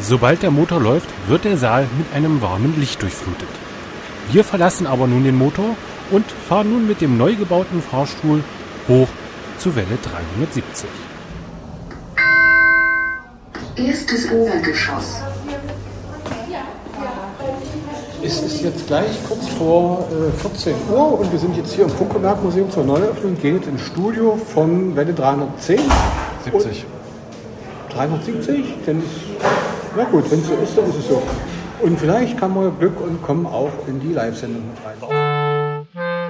Sobald der Motor läuft, wird der Saal mit einem warmen Licht durchflutet. Wir verlassen aber nun den Motor und fahren nun mit dem neu gebauten Fahrstuhl hoch zu Welle 370. Erstes Obergeschoss. Es ist jetzt gleich kurz vor 14 Uhr und wir sind jetzt hier im Funkerberg-Museum zur Neueröffnung, gehen jetzt ins Studio von Welle 310. 70. 370? Denn na gut, wenn es so ist, dann ist es so. Und vielleicht haben wir Glück und kommen auch in die Live-Sendung mit rein.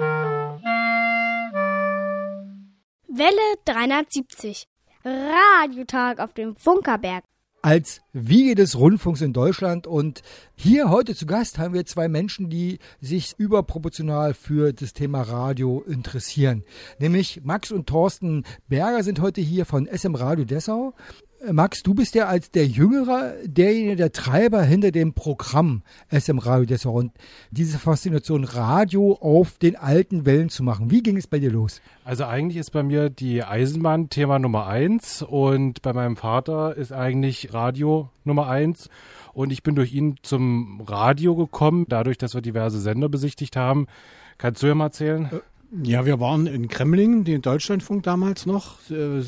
Welle 370. Radiotag auf dem Funkerberg. Als Wiege des Rundfunks in Deutschland. Und hier heute zu Gast haben wir zwei Menschen, die sich überproportional für das Thema Radio interessieren. Nämlich Max und Thorsten Berger sind heute hier von SM Radio Dessau. Max, du bist ja als der Jüngere derjenige, der Treiber hinter dem Programm SM Radio Dessau und diese Faszination Radio auf den alten Wellen zu machen. Wie ging es bei dir los? Also eigentlich ist bei mir die Eisenbahn Thema Nummer 1 und bei meinem Vater ist eigentlich Radio Nummer 1 und ich bin durch ihn zum Radio gekommen, dadurch, dass wir diverse Sender besichtigt haben. Kannst du ja mal erzählen? Ja, wir waren in Kremlingen, den Deutschlandfunk damals noch,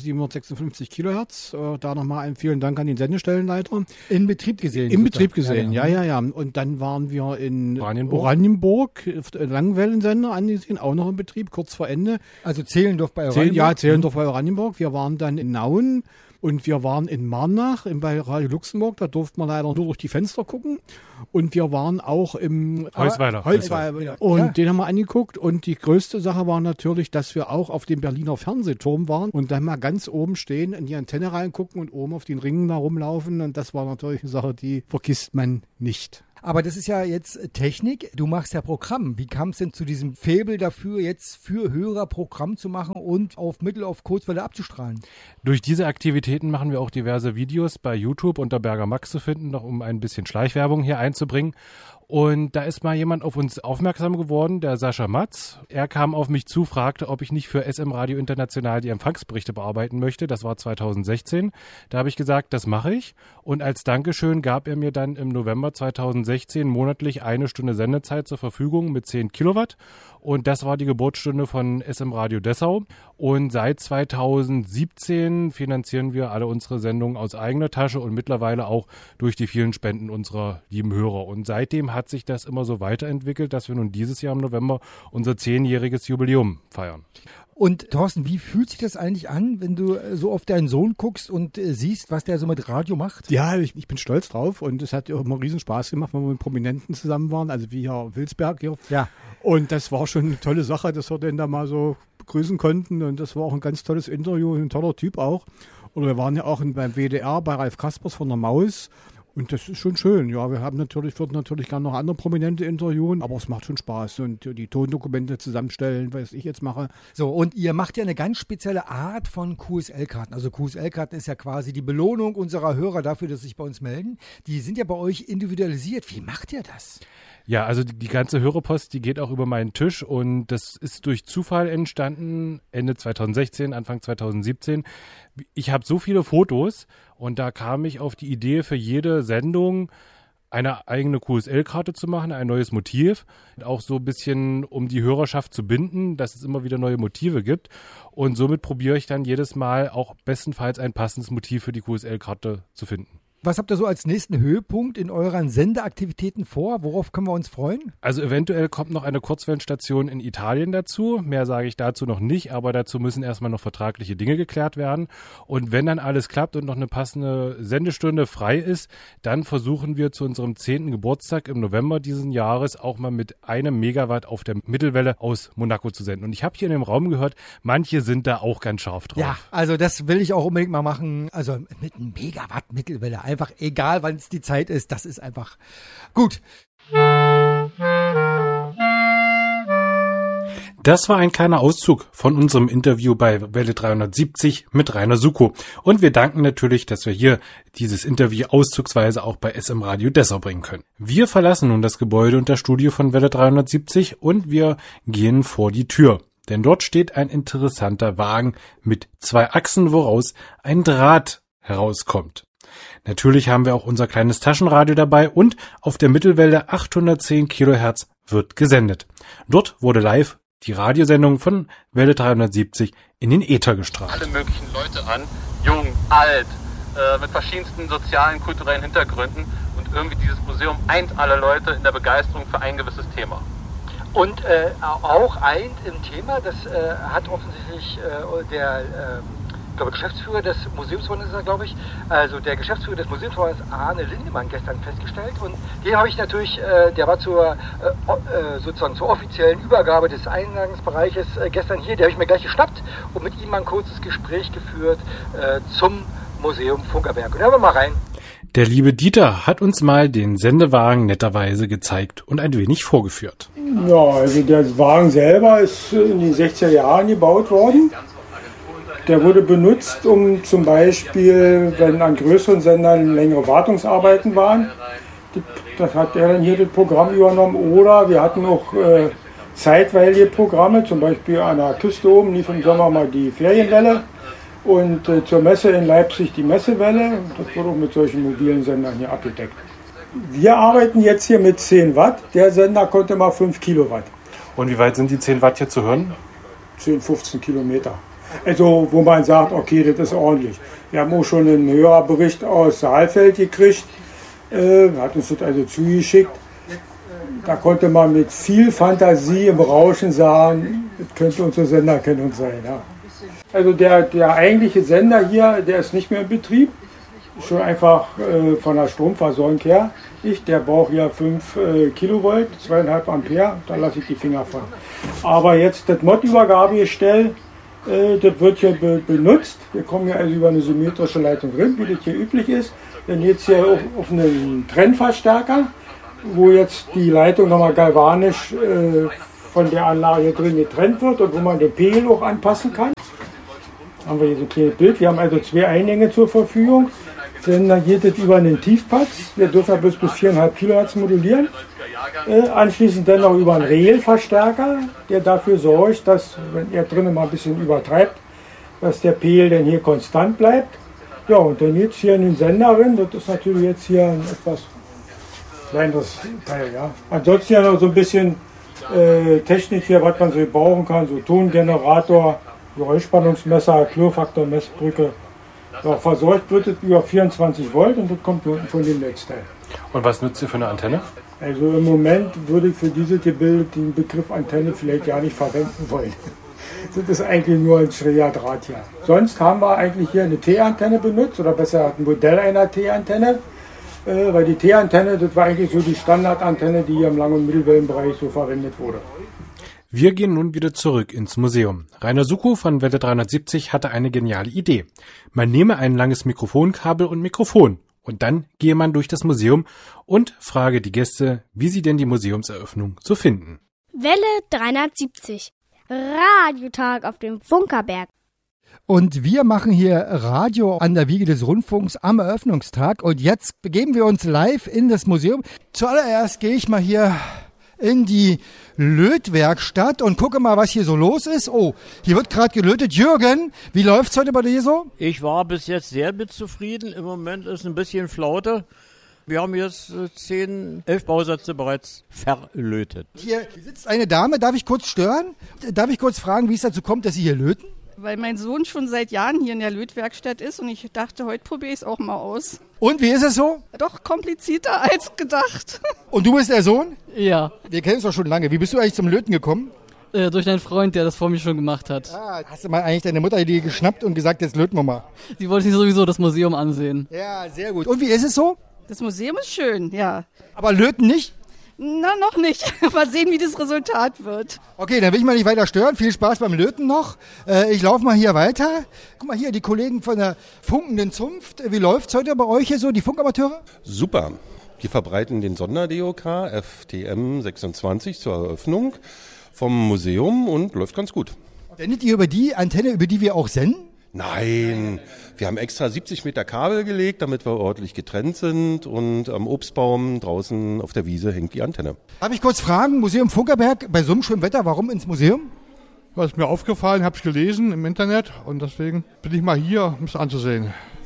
756 Kilohertz. Da nochmal einen vielen Dank an den Sendestellenleiter. In Betrieb gesehen? In Betrieb gesehen, ja. Und dann waren wir in Oranienburg, Langwellensender angesehen, auch noch in Betrieb, kurz vor Ende. Also Zehlendorf bei Oranienburg? Ja, Zehlendorf bei Oranienburg. Wir waren dann in Nauen. Und wir waren in Marnach bei Radio Luxemburg, da durfte man leider nur durch die Fenster gucken. Und wir waren auch im Holzweiler. Und den haben wir angeguckt. Und die größte Sache war natürlich, dass wir auch auf dem Berliner Fernsehturm waren und dann mal ganz oben stehen, in die Antenne reingucken und oben auf den Ringen da rumlaufen. Und das war natürlich eine Sache, die vergisst man nicht. Aber das ist ja jetzt Technik. Du machst ja Programm. Wie kam es denn zu diesem Faible dafür, jetzt für Hörer Programm zu machen und auf Mittel- auf Kurzwelle abzustrahlen? Durch diese Aktivitäten machen wir auch diverse Videos bei YouTube unter Berger Max zu finden, noch um ein bisschen Schleichwerbung hier einzubringen. Und da ist mal jemand auf uns aufmerksam geworden, der Sascha Matz. Er kam auf mich zu, fragte, ob ich nicht für SM Radio International die Empfangsberichte bearbeiten möchte. Das war 2016. Da habe ich gesagt, das mache ich. Und als Dankeschön gab er mir dann im November 2016 monatlich 1 Stunde Sendezeit zur Verfügung mit 10 Kilowatt. Und das war die Geburtsstunde von SM Radio Dessau. Und seit 2017 finanzieren wir alle unsere Sendungen aus eigener Tasche und mittlerweile auch durch die vielen Spenden unserer lieben Hörer. Und seitdem hat sich das immer so weiterentwickelt, dass wir nun dieses Jahr im November unser 10-jähriges Jubiläum feiern. Und Thorsten, wie fühlt sich das eigentlich an, wenn du so auf deinen Sohn guckst und siehst, was der so mit Radio macht? Ja, ich bin stolz drauf und es hat auch immer riesen Spaß gemacht, wenn wir mit Prominenten zusammen waren, also wie hier Wilsberg hier. Ja. Und das war schon eine tolle Sache, dass wir den da mal so begrüßen konnten und das war auch ein ganz tolles Interview, ein toller Typ auch. Und wir waren ja auch beim WDR bei Ralf Kaspers von der Maus. Und das ist schon schön, ja. Wir würden natürlich gerne noch andere Prominente interviewen, aber es macht schon Spaß und die Tondokumente zusammenstellen, was ich jetzt mache. So, und ihr macht ja eine ganz spezielle Art von QSL-Karten. Also QSL-Karten ist ja quasi die Belohnung unserer Hörer dafür, dass sie sich bei uns melden. Die sind ja bei euch individualisiert. Wie macht ihr das? Ja, also die ganze Hörerpost, die geht auch über meinen Tisch und das ist durch Zufall entstanden, Ende 2016, Anfang 2017. Ich habe so viele Fotos und da kam ich auf die Idee, für jede Sendung eine eigene QSL-Karte zu machen, ein neues Motiv, auch so ein bisschen, um die Hörerschaft zu binden, dass es immer wieder neue Motive gibt. Und somit probiere ich dann jedes Mal auch bestenfalls ein passendes Motiv für die QSL-Karte zu finden. Was habt ihr so als nächsten Höhepunkt in euren Sendeaktivitäten vor? Worauf können wir uns freuen? Also eventuell kommt noch eine Kurzwellenstation in Italien dazu. Mehr sage ich dazu noch nicht, aber dazu müssen erstmal noch vertragliche Dinge geklärt werden. Und wenn dann alles klappt und noch eine passende Sendestunde frei ist, dann versuchen wir zu unserem 10. Geburtstag im November diesen Jahres auch mal mit 1 Megawatt auf der Mittelwelle aus Monaco zu senden. Und ich habe hier in dem Raum gehört, manche sind da auch ganz scharf drauf. Ja, also das will ich auch unbedingt mal machen. Also mit 1 Megawatt Mittelwelle. Einfach egal, wann es die Zeit ist, das ist einfach gut. Das war ein kleiner Auszug von unserem Interview bei Welle 370 mit Rainer Suko. Und wir danken natürlich, dass wir hier dieses Interview auszugsweise auch bei SM Radio Dessau bringen können. Wir verlassen nun das Gebäude und das Studio von Welle 370 und wir gehen vor die Tür. Denn dort steht ein interessanter Wagen mit 2 Achsen, woraus ein Draht herauskommt. Natürlich haben wir auch unser kleines Taschenradio dabei und auf der Mittelwelle 810 Kilohertz wird gesendet. Dort wurde live die Radiosendung von Welle 370 in den Äther gestrahlt. Alle möglichen Leute an, jung, alt, mit verschiedensten sozialen, kulturellen Hintergründen. Und irgendwie dieses Museum eint alle Leute in der Begeisterung für ein gewisses Thema. Und auch eint im Thema, das hat offensichtlich der Geschäftsführer des Museumsfonds ist er, glaube ich, also der Geschäftsführer des Museumsfonds Arne Lindemann gestern festgestellt. Und den habe ich natürlich, der war sozusagen zur offiziellen Übergabe des Eingangsbereiches gestern hier, der habe ich mir gleich geschnappt und mit ihm mal ein kurzes Gespräch geführt zum Museum Funkerberg. Und hören wir mal rein. Der liebe Dieter hat uns mal den Sendewagen netterweise gezeigt und ein wenig vorgeführt. Ja, also der Wagen selber ist in den 60er Jahren gebaut worden. Der wurde benutzt, um zum Beispiel, wenn an größeren Sendern längere Wartungsarbeiten waren, das hat er dann hier das Programm übernommen. Oder wir hatten auch zeitweilige Programme, zum Beispiel an der Küste oben lief im Sommer mal die Ferienwelle. Und zur Messe in Leipzig die Messewelle. Das wurde auch mit solchen mobilen Sendern hier abgedeckt. Wir arbeiten jetzt hier mit 10 Watt. Der Sender konnte mal 5 Kilowatt. Und wie weit sind die 10 Watt hier zu hören? 10, 15 Kilometer. Also wo man sagt, okay, das ist ordentlich. Wir haben auch schon einen Hörerbericht aus Saalfeld gekriegt. Hat uns das also zugeschickt. Da konnte man mit viel Fantasie im Rauschen sagen, das könnte unsere Senderkennung sein. Ja. Also der eigentliche Sender hier, der ist nicht mehr in Betrieb. Schon einfach von der Stromversorgung her. Der braucht ja 5 Kilovolt, 2,5 Ampere, da lasse ich die Finger von. Aber jetzt das Mod-Übergabegestell, das wird hier benutzt. Wir kommen hier also über eine symmetrische Leitung drin, wie das hier üblich ist. Dann geht es hier auf einen Trennverstärker, wo jetzt die Leitung nochmal galvanisch von der Anlage drin getrennt wird und wo man den Pegel auch anpassen kann. Haben wir hier so ein kleines Bild. Wir haben also 2 Eingänge zur Verfügung. Dann geht es über einen Tiefpatz. Wir dürfen bis 4,5 Kilohertz modulieren. Anschließend dann noch über einen Regelverstärker, der dafür sorgt, dass, wenn er drinnen mal ein bisschen übertreibt, dass der Pegel dann hier konstant bleibt. Ja, und dann geht es hier in den Sender rein. Das ist natürlich jetzt hier ein etwas kleineres Teil. Ja. Ansonsten ja noch so ein bisschen Technik hier, was man so brauchen kann. So Tongenerator, Geräuschspannungsmesser, Klirrfaktor-Messbrücke. Ja, versorgt wird es über 24 Volt und das kommt unten von dem Netzteil. Und was nutzt ihr für eine Antenne? Also im Moment würde ich für dieses Gebilde den Begriff Antenne vielleicht gar nicht verwenden wollen. Das ist eigentlich nur ein schräger Draht hier. Sonst haben wir eigentlich hier eine T-Antenne benutzt, oder besser ein Modell einer T-Antenne. Weil die T-Antenne, das war eigentlich so die Standardantenne, die hier im Lang- und Mittelwellenbereich so verwendet wurde. Wir gehen nun wieder zurück ins Museum. Rainer Suko von Welle 370 hatte eine geniale Idee. Man nehme ein langes Mikrofonkabel und Mikrofon und dann gehe man durch das Museum und frage die Gäste, wie sie denn die Museumseröffnung so finden. Welle 370. Radiotag auf dem Funkerberg. Und wir machen hier Radio an der Wiege des Rundfunks am Eröffnungstag. Und jetzt begeben wir uns live in das Museum. Zuallererst gehe ich mal hier in die Lötwerkstatt und gucke mal, was hier so los ist. Oh, hier wird gerade gelötet. Jürgen, wie läuft's heute bei dir so? Ich war bis jetzt sehr mit zufrieden. Im Moment ist ein bisschen Flaute. Wir haben jetzt 10, 11 Bausätze bereits verlötet. Hier sitzt eine Dame. Darf ich kurz stören? Darf ich kurz fragen, wie es dazu kommt, dass Sie hier löten? Weil mein Sohn schon seit Jahren hier in der Lötwerkstatt ist und ich dachte, heute probiere ich es auch mal aus. Und wie ist es so? Doch komplizierter als gedacht. Und du bist der Sohn? Ja. Wir kennen uns doch schon lange. Wie bist du eigentlich zum Löten gekommen? Durch einen Freund, der das vor mir schon gemacht hat. Ah, hast du mal eigentlich deine Mutter die geschnappt und gesagt, jetzt löten wir mal? Sie wollte sich sowieso das Museum ansehen. Ja, sehr gut. Und wie ist es so? Das Museum ist schön, ja. Aber löten nicht? Na, noch nicht. Mal sehen, wie das Resultat wird. Okay, dann will ich mal nicht weiter stören. Viel Spaß beim Löten noch. Ich laufe mal hier weiter. Guck mal hier, die Kollegen von der Funkenden Zunft. Wie läuft's heute bei euch hier so, die Funkamateure? Super. Wir verbreiten den Sonder-DOK FTM 26 zur Eröffnung vom Museum und läuft ganz gut. Sendet ihr über die Antenne, über die wir auch senden? Nein, wir haben extra 70 Meter Kabel gelegt, damit wir ordentlich getrennt sind und am Obstbaum draußen auf der Wiese hängt die Antenne. Darf ich kurz fragen, Museum Funkerberg, bei so einem schönen Wetter, warum ins Museum? Was ist mir aufgefallen, habe ich gelesen im Internet und deswegen bin ich mal hier, um es anzusehen.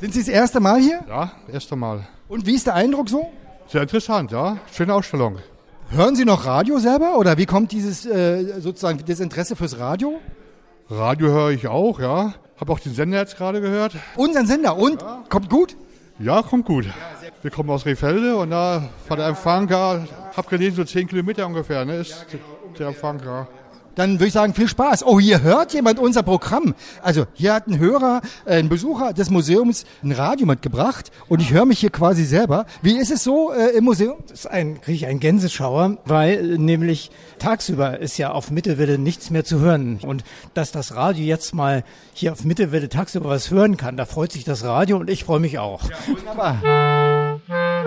Sind Sie das erste Mal hier? Ja, erste Mal. Und wie ist der Eindruck so? Sehr interessant, ja. Schöne Ausstellung. Hören Sie noch Radio selber oder wie kommt dieses sozusagen das Interesse fürs Radio? Radio höre ich auch, ja. Habe auch den Sender jetzt gerade gehört. Unseren Sender und? Ja. Kommt gut? Ja, kommt gut. Wir kommen aus Rehfelde und da war der Empfang da, hab gelesen, so 10 Kilometer ungefähr, ne, ist der Empfang da. Dann würde ich sagen, viel Spaß. Oh, hier hört jemand unser Programm. Also hier hat ein Hörer, ein Besucher des Museums ein Radio mitgebracht und ich höre mich hier quasi selber. Wie ist es so im Museum? Das kriege ich einen Gänseschauer, weil nämlich tagsüber ist ja auf Mittelwelle nichts mehr zu hören. Und dass das Radio jetzt mal hier auf Mittelwelle tagsüber was hören kann, da freut sich das Radio und ich freue mich auch. Ja, wunderbar.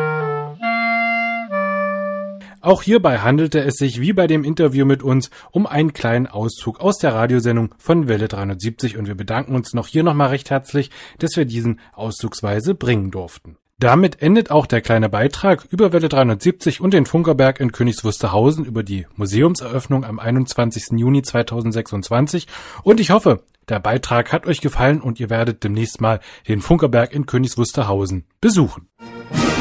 Auch hierbei handelte es sich, wie bei dem Interview mit uns, um einen kleinen Auszug aus der Radiosendung von Welle 370 und wir bedanken uns hier nochmal recht herzlich, dass wir diesen auszugsweise bringen durften. Damit endet auch der kleine Beitrag über Welle 370 und den Funkerberg in Königs Wusterhausen über die Museumseröffnung am 21. Juni 2026 und ich hoffe, der Beitrag hat euch gefallen und ihr werdet demnächst mal den Funkerberg in Königs Wusterhausen besuchen.